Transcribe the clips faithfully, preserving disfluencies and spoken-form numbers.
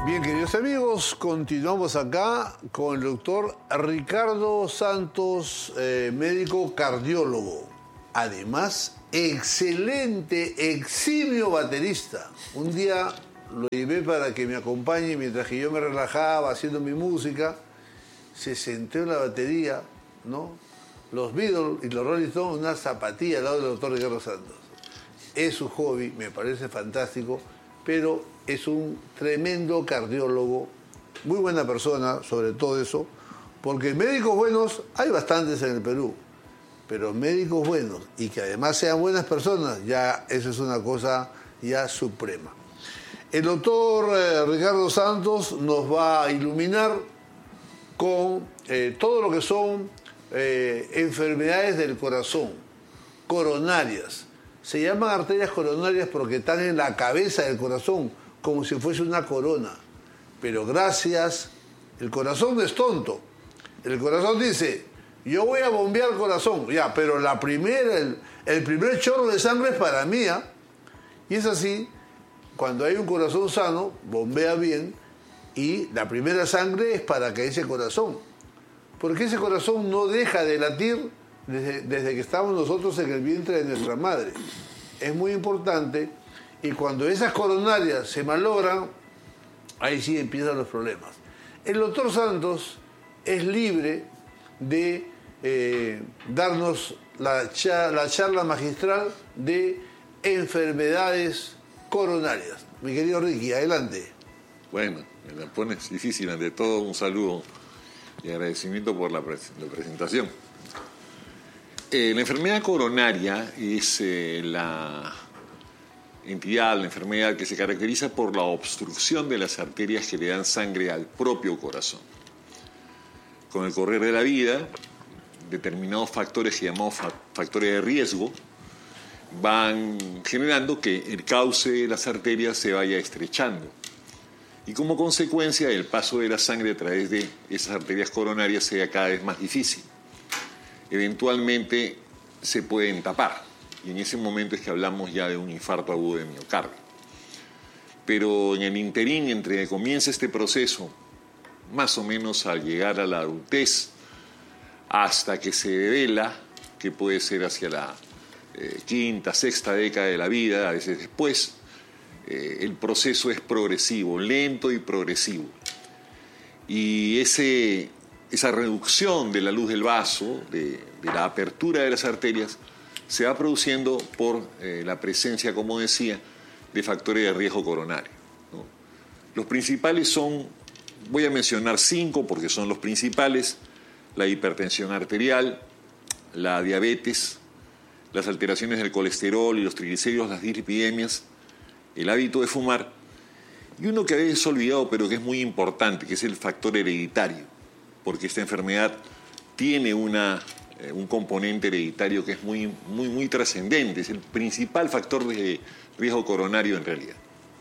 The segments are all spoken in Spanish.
Bien, queridos amigos, continuamos acá con el doctor Ricardo Santos, eh, médico cardiólogo. Además, excelente, eximio baterista. Un día lo llevé para que me acompañe mientras que yo me relajaba haciendo mi música. Se sentó en la batería, ¿no? Los Beatles y los Rolling Stones, una zapatilla al lado del doctor Ricardo Santos. Es su hobby, me parece fantástico, pero es un tremendo cardiólogo, muy buena persona sobre todo eso, porque médicos buenos hay bastantes en el Perú, pero médicos buenos y que además sean buenas personas, ya eso es una cosa ya suprema. El doctor eh, Ricardo Santos nos va a iluminar con eh, todo lo que son eh, enfermedades del corazón, coronarias. Se llaman arterias coronarias porque están en la cabeza del corazón, como si fuese una corona. Pero gracias, el corazón no es tonto. El corazón dice, yo voy a bombear el corazón, ya, pero la primera, el, el primer chorro de sangre es para mí, ¿eh? Y es así, cuando hay un corazón sano, bombea bien, y la primera sangre es para que ese corazón, porque ese corazón no deja de latir desde, desde que estamos nosotros en el vientre de nuestra madre. Es muy importante. Y cuando esas coronarias se malogran, ahí sí empiezan los problemas. El doctor Santos es libre de eh, darnos la, char la charla magistral de enfermedades coronarias. Mi querido Ricky, adelante. Bueno, me la pones difícil. Ante todo, un saludo y agradecimiento por la, pres la presentación. Eh, la enfermedad coronaria es eh, la entidad, la enfermedad que se caracteriza por la obstrucción de las arterias que le dan sangre al propio corazón. Con el correr de la vida, determinados factores que llamamos factores de riesgo van generando que el cauce de las arterias se vaya estrechando. Y como consecuencia, el paso de la sangre a través de esas arterias coronarias sea cada vez más difícil. Eventualmente se pueden tapar. Y en ese momento es que hablamos ya de un infarto agudo de miocardio. Pero en el interín, entre que comienza este proceso, más o menos al llegar a la adultez, hasta que se devela, que puede ser hacia la eh, quinta, sexta década de la vida, a veces después, eh, el proceso es progresivo, lento y progresivo. Y ese, esa reducción de la luz del vaso, de, de la apertura de las arterias, se va produciendo por eh, la presencia, como decía, de factores de riesgo coronario, ¿no? Los principales son, voy a mencionar cinco porque son los principales: la hipertensión arterial, la diabetes, las alteraciones del colesterol y los triglicéridos, las dislipidemias, el hábito de fumar, y uno que a veces es olvidado pero que es muy importante, que es el factor hereditario, porque esta enfermedad tiene una... un componente hereditario que es muy, muy, muy trascendente, es el principal factor de riesgo coronario en realidad.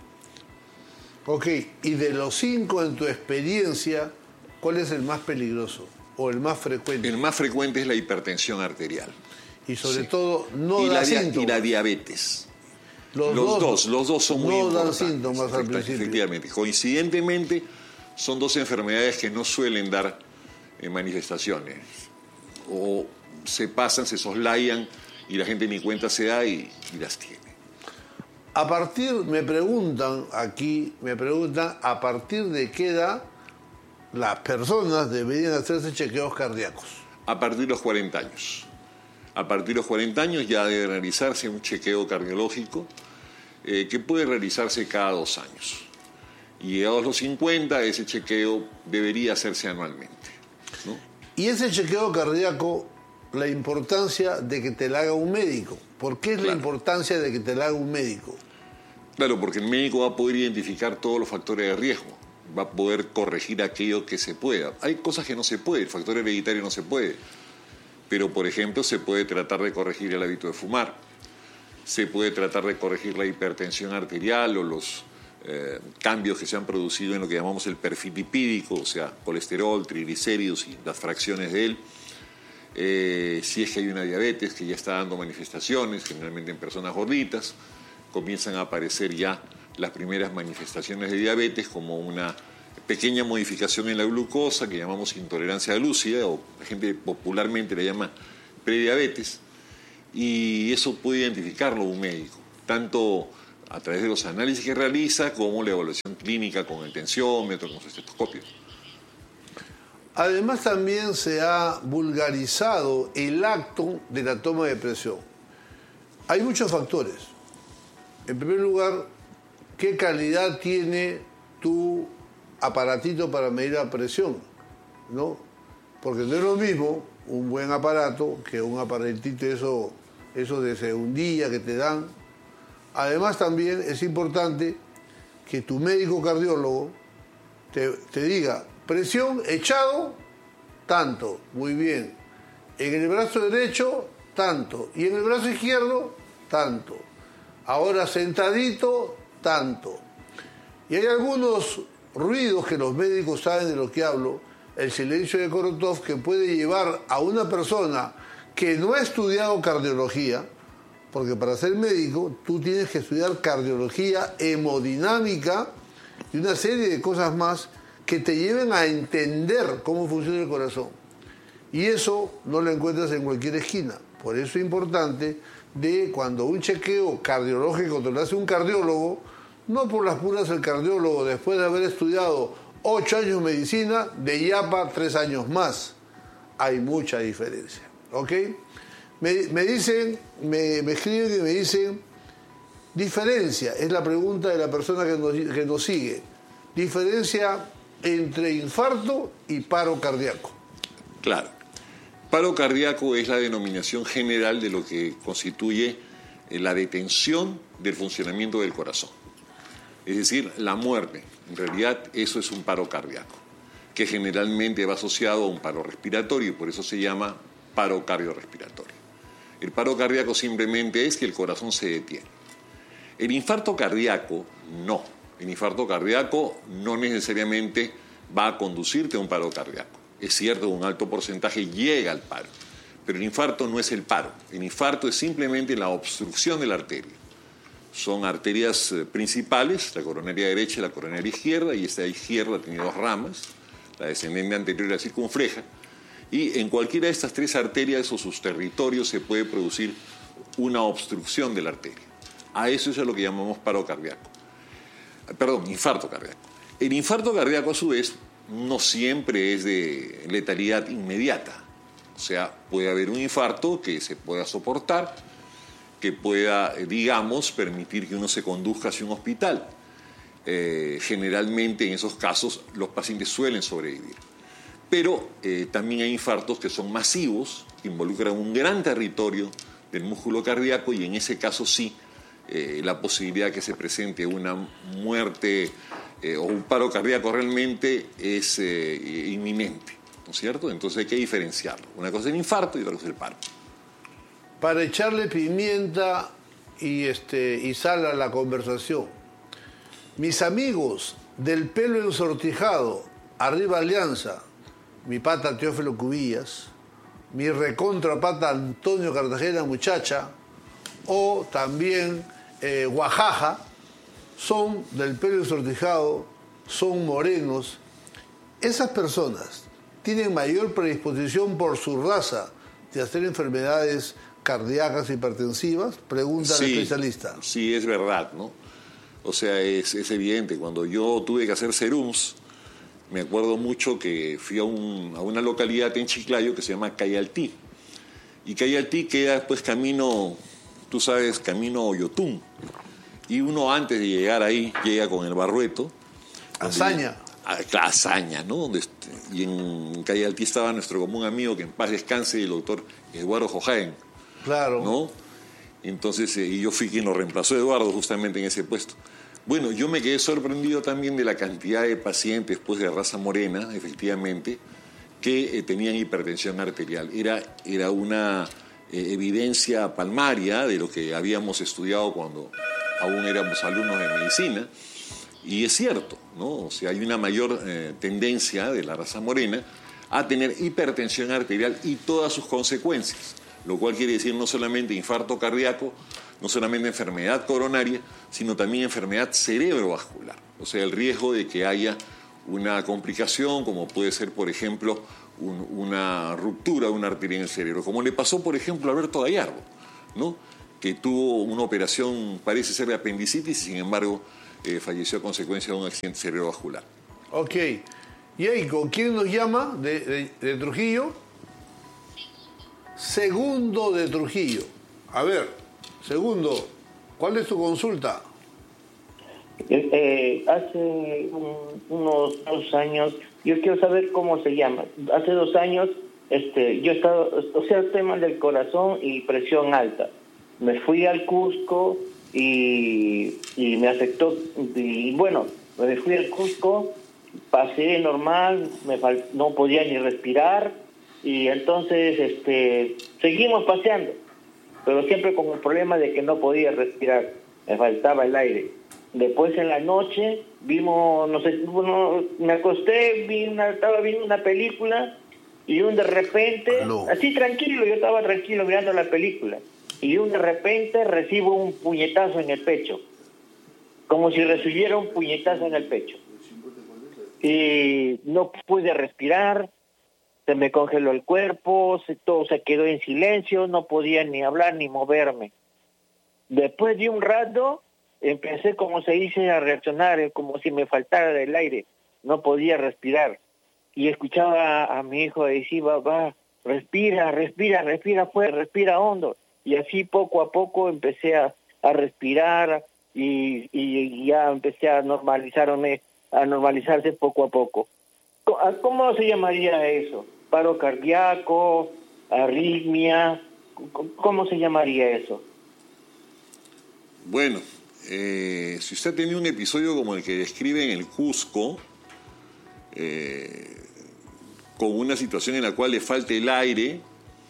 Ok, y de los cinco en tu experiencia, ¿cuál es el más peligroso o el más frecuente? El más frecuente es la hipertensión arterial. Y sobre sí. todo, no y da la, síntomas. Y la diabetes. Los, los dos, dos, los dos son no muy importantes. No dan síntomas al principio. Efectivamente. Coincidentemente, son dos enfermedades que no suelen dar eh, manifestaciones. O se pasan, se soslayan y la gente ni cuenta se da y, y las tiene. A partir, me preguntan aquí, me preguntan a partir de qué edad las personas deberían hacerse chequeos cardíacos. A partir de los cuarenta años. A partir de los cuarenta años ya debe realizarse un chequeo cardiológico eh, que puede realizarse cada dos años. Y llegados los cincuenta, ese chequeo debería hacerse anualmente, ¿no? Y ese chequeo cardíaco, la importancia de que te la haga un médico. ¿Por qué es claro. la importancia de que te la haga un médico? Claro, porque el médico va a poder identificar todos los factores de riesgo, va a poder corregir aquello que se pueda. Hay cosas que no se puede, el factor hereditario no se puede, pero por ejemplo se puede tratar de corregir el hábito de fumar, se puede tratar de corregir la hipertensión arterial o los eh, cambios que se han producido en lo que llamamos el perfil lipídico, o sea, colesterol, triglicéridos y las fracciones de él. Eh, si es que hay una diabetes que ya está dando manifestaciones, generalmente en personas gorditas, comienzan a aparecer ya las primeras manifestaciones de diabetes, como una pequeña modificación en la glucosa que llamamos intolerancia a glúcida, o la gente popularmente la llama prediabetes, y eso puede identificarlo un médico, tanto a través de los análisis que realiza como la evaluación clínica con el tensiómetro, con su estetoscopio. Además, también se ha vulgarizado el acto de la toma de presión. Hay muchos factores. En primer lugar, ¿qué calidad tiene tu aparatito para medir la presión? ¿No? Porque no es lo mismo un buen aparato que un aparatito eso, eso de segundilla que te dan. Además, también es importante que tu médico cardiólogo te, te diga: presión echado, tanto, muy bien. En el brazo derecho, tanto. Y en el brazo izquierdo, tanto. Ahora sentadito, tanto. Y hay algunos ruidos que los médicos saben de lo que hablo. El silencio de Korotov, que puede llevar a una persona que no ha estudiado cardiología, porque para ser médico tú tienes que estudiar cardiología, hemodinámica y una serie de cosas más que te lleven a entender cómo funciona el corazón. Y eso no lo encuentras en cualquier esquina. Por eso es importante de cuando un chequeo cardiológico te lo hace un cardiólogo, no por las puras el cardiólogo, después de haber estudiado ocho años de medicina, de I A P A tres años más. Hay mucha diferencia. ¿Ok? Me, me dicen, me, me escriben y me dicen, diferencia, es la pregunta de la persona que nos, que nos sigue. Diferencia entre infarto y paro cardíaco. Claro. Paro cardíaco es la denominación general de lo que constituye la detención del funcionamiento del corazón. Es decir, la muerte. En realidad, eso es un paro cardíaco, que generalmente va asociado a un paro respiratorio y por eso se llama paro cardiorrespiratorio. El paro cardíaco simplemente es que el corazón se detiene. El infarto cardíaco, no. El infarto cardíaco no necesariamente va a conducirte a un paro cardíaco. Es cierto, un alto porcentaje llega al paro, pero el infarto no es el paro. El infarto es simplemente la obstrucción de la arteria. Son arterias principales, la coronaria derecha y la coronaria izquierda, y esta izquierda tiene dos ramas, la descendente anterior y la circunfleja, y en cualquiera de estas tres arterias o sus territorios se puede producir una obstrucción de la arteria. A eso es a lo que llamamos paro cardíaco. Perdón, infarto cardíaco. El infarto cardíaco, a su vez, no siempre es de letalidad inmediata. O sea, puede haber un infarto que se pueda soportar, que pueda, digamos, permitir que uno se conduzca hacia un hospital. Eh, generalmente, en esos casos, los pacientes suelen sobrevivir. Pero eh, también hay infartos que son masivos, que involucran un gran territorio del músculo cardíaco y en ese caso sí, eh, la posibilidad que se presente una muerte eh, o un paro cardíaco realmente es eh, inminente, ¿no es cierto? Entonces hay que diferenciarlo. Una cosa es el infarto y otra cosa es el paro. Para echarle pimienta y, este, y sal a la conversación, mis amigos del pelo ensortijado, arriba Alianza, mi pata Teófilo Cubillas, mi recontra pata Antonio Cartagena Muchacha, o también eh, Oaxaca, son del pelo ensortijado, son morenos. Esas personas tienen mayor predisposición por su raza de hacer enfermedades cardíacas hipertensivas, pregunta sí, al especialista. Sí, es verdad, ¿no? O sea, es, es evidente. Cuando yo tuve que hacer serums, me acuerdo mucho que fui a, un, a una localidad en Chiclayo que se llama Cayaltí. Y Cayaltí queda pues camino, tú sabes, camino Oyotún. Y uno antes de llegar ahí llega con el Barrueto. Hazaña. La Hazaña, ¿no? Donde, y en Cayaltí estaba nuestro común amigo, que en paz descanse, el doctor Eduardo Jojaen. Claro. ¿No? Entonces, eh, y yo fui quien lo reemplazó a Eduardo justamente en ese puesto. Bueno, yo me quedé sorprendido también de la cantidad de pacientes pues, de raza morena, efectivamente, que eh, tenían hipertensión arterial. Era, era una eh, evidencia palmaria de lo que habíamos estudiado cuando aún éramos alumnos de medicina. Y es cierto, ¿no? O sea, hay una mayor eh, tendencia de la raza morena a tener hipertensión arterial y todas sus consecuencias. lo cual quiere decir no solamente infarto cardíaco, no solamente enfermedad coronaria, sino también enfermedad cerebrovascular. O sea, el riesgo de que haya una complicación, como puede ser, por ejemplo, un, una ruptura de una arteria en el cerebro, como le pasó, por ejemplo, a Alberto Gallardo, ¿no?, que tuvo una operación, parece ser de apendicitis, y sin embargo eh, falleció a consecuencia de un accidente cerebrovascular. Ok. Yeiko, ¿quién nos llama de, de, de Trujillo? Segundo de Trujillo. A ver, Segundo, ¿cuál es tu consulta? Eh, eh, hace un, unos dos años, yo quiero saber cómo se llama. Hace dos años, este, yo estaba, o sea, estoy mal del corazón y presión alta. Me fui al Cusco y, y me afectó, y bueno, me fui al Cusco, pasé normal, me fal, no podía ni respirar, y entonces este, seguimos paseando, pero siempre con el problema de que no podía respirar, me faltaba el aire. Después en la noche vimos, no sé, bueno, me acosté, vi una, estaba viendo una película y un de repente, no. así tranquilo, yo estaba tranquilo mirando la película, y un de repente recibo un puñetazo en el pecho, como si recibiera un puñetazo en el pecho. Y no pude respirar, se me congeló el cuerpo, se, todo se quedó en silencio, no podía ni hablar ni moverme. Después de un rato empecé, como se dice, a reaccionar, como si me faltara el aire, no podía respirar. Y escuchaba a, a mi hijo decir, va, va, respira, respira, respira fuerte, respira hondo. Y así poco a poco empecé a, a respirar y, y ya empecé a normalizarme, a normalizarse poco a poco. ¿Cómo se llamaría eso? ¿Paro cardíaco? ¿Arritmia? ¿Cómo se llamaría eso? Bueno, eh, si usted ha tenido un episodio como el que describe en el Cusco, eh, con una situación en la cual le falta el aire,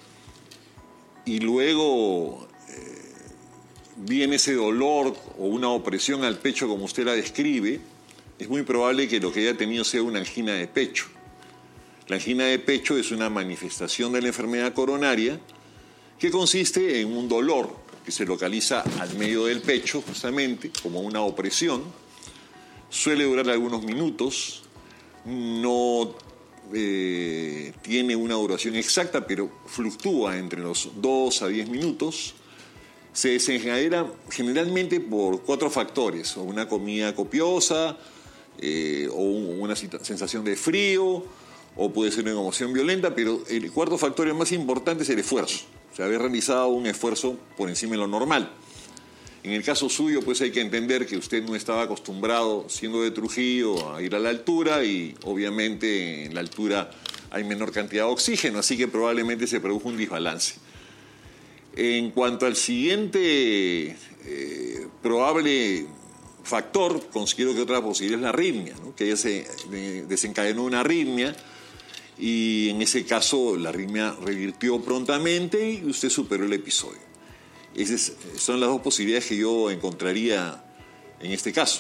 y luego eh, viene ese dolor o una opresión al pecho como usted la describe, es muy probable que lo que haya tenido sea una angina de pecho. La angina de pecho es una manifestación de la enfermedad coronaria que consiste en un dolor que se localiza al medio del pecho, justamente, como una opresión. Suele durar algunos minutos, no eh, tiene una duración exacta, pero fluctúa entre los dos a diez minutos. Se desencadena generalmente por cuatro factores: o una comida copiosa, eh, o una sensación de frío, o puede ser una emoción violenta, pero el cuarto factor, el más importante, es el esfuerzo. O sea, haber realizado un esfuerzo por encima de lo normal. En el caso suyo, pues hay que entender que usted no estaba acostumbrado, siendo de Trujillo, a ir a la altura, y obviamente en la altura hay menor cantidad de oxígeno, así que probablemente se produjo un desbalance. En cuanto al siguiente eh, probable factor, considero que otra posibilidad es la arritmia, ¿no? Que ella se desencadenó una arritmia, y en ese caso la arritmia revirtió prontamente y usted superó el episodio. Esas son las dos posibilidades que yo encontraría en este caso.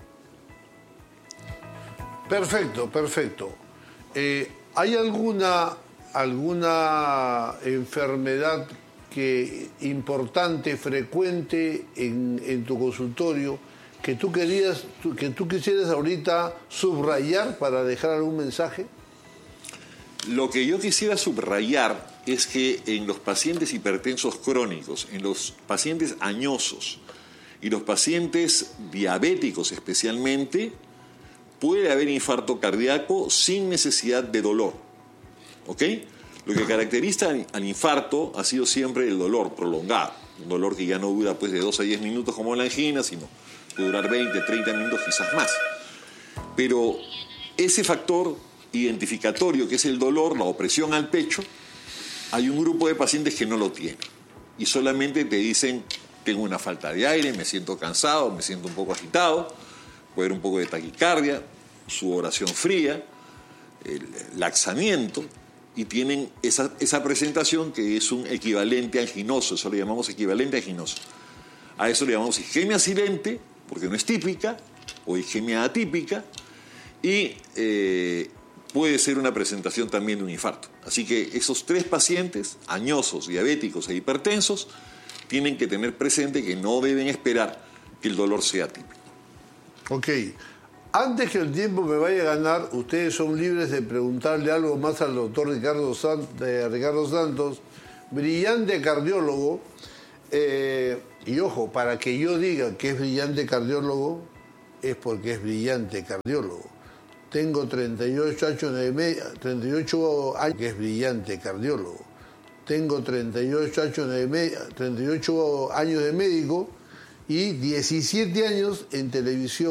Perfecto, perfecto. Eh, ¿Hay alguna, alguna enfermedad que, importante, frecuente en, en tu consultorio que tú, querías, que tú quisieras ahorita subrayar para dejar algún mensaje? Lo que yo quisiera subrayar es que en los pacientes hipertensos crónicos, en los pacientes añosos y los pacientes diabéticos especialmente, puede haber infarto cardíaco sin necesidad de dolor. ¿Ok? Lo que caracteriza al infarto ha sido siempre el dolor prolongado, un dolor que ya no dura pues de dos a diez minutos como la angina, sino puede durar veinte, treinta minutos, quizás más. Pero ese factor identificatorio, que es el dolor, la opresión al pecho, hay un grupo de pacientes que no lo tienen y solamente te dicen: tengo una falta de aire, me siento cansado, me siento un poco agitado, puede haber un poco de taquicardia, sudoración fría, el laxamiento, y tienen esa, esa presentación que es un equivalente anginoso. Eso le llamamos equivalente anginoso. A eso le llamamos isquemia silente, porque no es típica, o isquemia atípica, y eh, puede ser una presentación también de un infarto. Así que esos tres pacientes, añosos, diabéticos e hipertensos, tienen que tener presente que no deben esperar que el dolor sea típico. Ok. Antes que el tiempo me vaya a ganar, ustedes son libres de preguntarle algo más al doctor Ricardo, Sant eh, Ricardo Santos, brillante cardiólogo. Eh, y ojo, para que yo diga que es brillante cardiólogo, es porque es brillante cardiólogo. Tengo treinta y ocho años de media, treinta y ocho años que es brillante cardiólogo. Tengo treinta y ocho años de media, treinta y ocho años de médico y diecisiete años en televisión.